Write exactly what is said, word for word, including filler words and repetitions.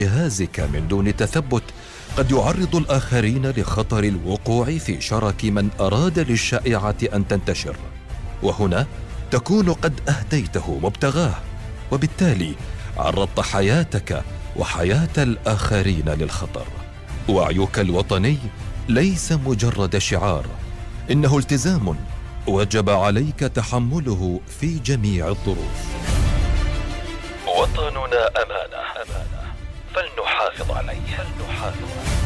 جهازك من دون تثبت قد يعرض الآخرين لخطر الوقوع في شرك من أراد للشائعة أن تنتشر، وهنا تكون قد أهديته مبتغاه، وبالتالي عرضت حياتك وحياة الآخرين للخطر. وعيك الوطني ليس مجرد شعار، إنه التزام وجب عليك تحمله في جميع الظروف. وطننا أمانة، فلنحافظ عليه.